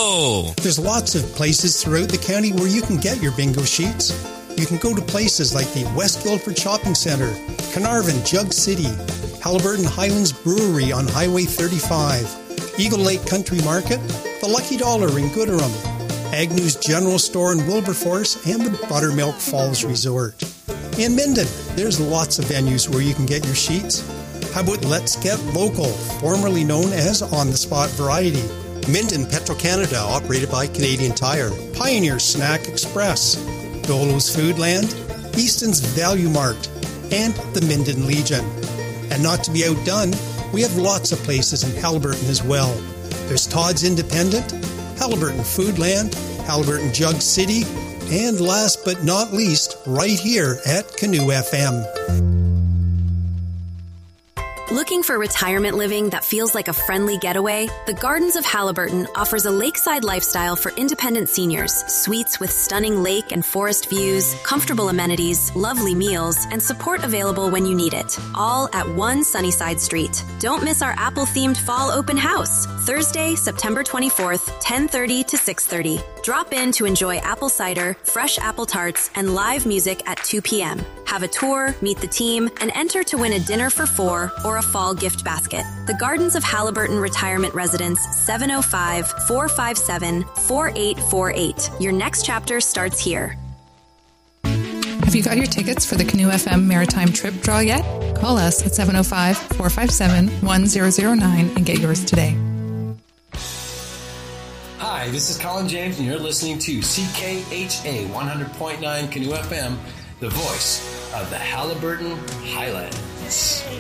bingo! There's lots of places throughout the county where you can get your bingo sheets. You can go to places like the West Guildford Shopping Centre, Carnarvon Jug City, Haliburton Highlands Brewery on Highway 35, Eagle Lake Country Market, the Lucky Dollar in Gooderham, Agnew's General Store in Wilberforce, and the Buttermilk Falls Resort. In Minden, there's lots of venues where you can get your sheets. How about Let's Get Local, formerly known as On The Spot Variety? Minden Petro-Canada, operated by Canadian Tire. Pioneer Snack Express. Dolo's Foodland. Easton's Value Mart. And the Minden Legion. And not to be outdone, we have lots of places in Haliburton as well. There's Todd's Independent, Haliburton Foodland, Haliburton Jug City, and last but not least, right here at Canoe FM. Looking for retirement living that feels like a friendly getaway? The Gardens of Haliburton offers a lakeside lifestyle for independent seniors. Suites with stunning lake and forest views, comfortable amenities, lovely meals, and support available when you need it. All at one Sunnyside Street. Don't miss our apple-themed fall open house. Thursday, September 24th, 10:30 to 6:30. Drop in to enjoy apple cider, fresh apple tarts, and live music at 2 p.m. Have a tour, meet the team, and enter to win a dinner for four or a fall gift basket. The Gardens of Haliburton Retirement Residence, 705-457-4848. Your next chapter starts here. Have you got your tickets for the Canoe FM Maritime Trip Draw yet? Call us at 705-457-1009 and get yours today. Hi, this is Colin James, and you're listening to CKHA 100.9 Canoe FM, the voice of the Haliburton Highlands.